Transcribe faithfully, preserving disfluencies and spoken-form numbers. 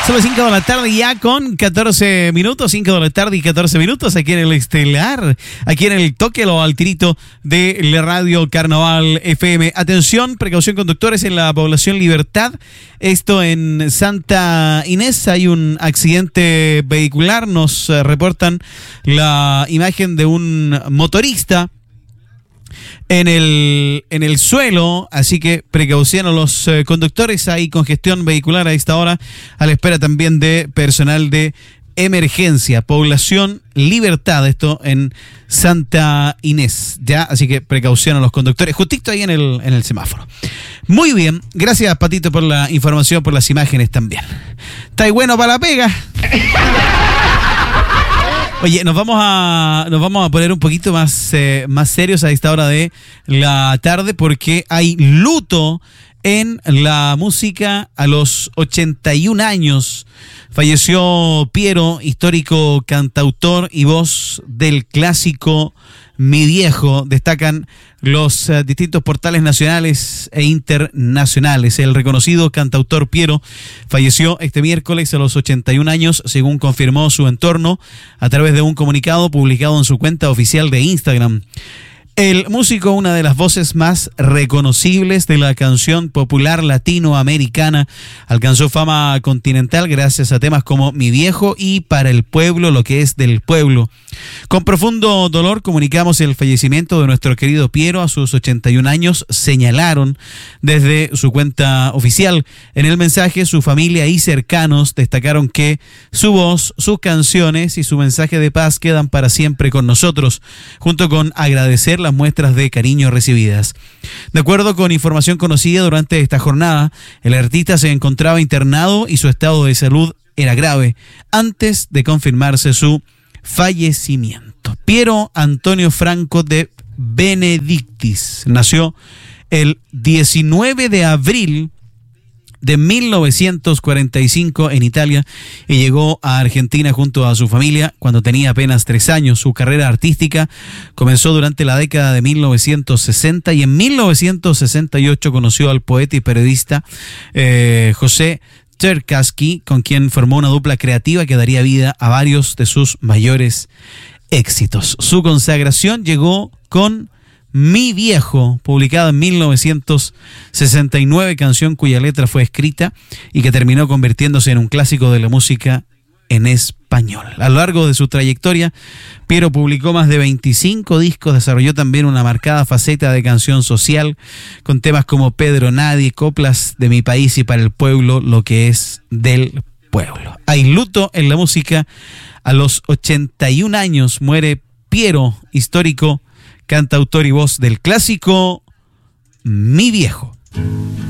Son las cinco de la tarde ya con catorce minutos, cinco de la tarde y catorce minutos aquí en el Estelar, aquí en el toque lo al tirito de la radio Carnaval F M. Atención, precaución conductores en la población Libertad. Esto en Santa Inés, hay un accidente vehicular, nos eh, reportan la imagen de un motorista en el en el suelo, así que precaución a los eh, conductores. Hay congestión vehicular a esta hora, a la espera también de personal de emergencia. Población Libertad, esto en Santa Inés, ya, así que precaución a los conductores, justito ahí en el en el semáforo. Muy bien, gracias Patito por la información, por las imágenes también. ¿Está ahí bueno para la pega? Oye, nos vamos a nos vamos a poner un poquito más, eh, más serios a esta hora de la tarde, porque hay luto en la música. A los ochenta y un años falleció Piero, histórico cantautor y voz del clásico Mi Viejo. Destacan los uh, distintos portales nacionales e internacionales. El reconocido cantautor Piero falleció este miércoles a los ochenta y un años, según confirmó su entorno a través de un comunicado publicado en su cuenta oficial de Instagram. El músico, una de las voces más reconocibles de la canción popular latinoamericana, alcanzó fama continental gracias a temas como Mi Viejo y Para el Pueblo, lo que es del pueblo. Con profundo dolor comunicamos el fallecimiento de nuestro querido Piero a sus ochenta y un años, señalaron desde su cuenta oficial. En el mensaje, su familia y cercanos destacaron que su voz, sus canciones y su mensaje de paz quedan para siempre con nosotros, junto con agradecer la las muestras de cariño recibidas. De acuerdo con información conocida durante esta jornada, el artista se encontraba internado y su estado de salud era grave antes de confirmarse su fallecimiento. Piero Antonio Franco de Benedictis nació el diecinueve de abril de mil novecientos cuarenta y cinco en Italia y llegó a Argentina junto a su familia cuando tenía apenas tres años. Su carrera artística comenzó durante la década de mil novecientos sesenta y en mil novecientos sesenta y ocho conoció al poeta y periodista eh, José Cherkassky, con quien formó una dupla creativa que daría vida a varios de sus mayores éxitos. Su consagración llegó con Mi Viejo, publicado en mil novecientos sesenta y nueve, canción cuya letra fue escrita y que terminó convirtiéndose en un clásico de la música en español. A lo largo de su trayectoria, Piero publicó más de veinticinco discos, desarrolló también una marcada faceta de canción social, con temas como Pedro Nadie, Coplas de mi país y Para el Pueblo, lo que es del pueblo. Hay luto en la música. A los ochenta y un años muere Piero, histórico cantautor y voz del clásico Mi Viejo.